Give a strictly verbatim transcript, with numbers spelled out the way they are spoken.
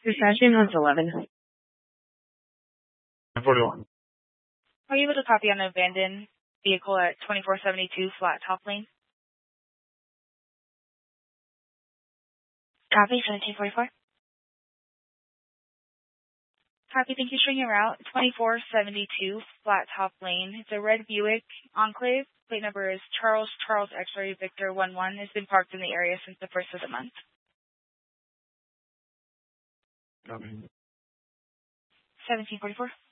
Dispatching on eleven. forty-one. Are you able to copy on an abandoned vehicle at twenty-four seventy-two Flat Top Lane? Copy, seventeen forty-four. Copy, thank you. Showing your route, twenty-four seventy-two Flat Top Lane. It's a red Buick Enclave. Plate number is Charles Charles X-ray Victor one one. It's been parked in the area since the first of the month. Copy. seventeen forty-four.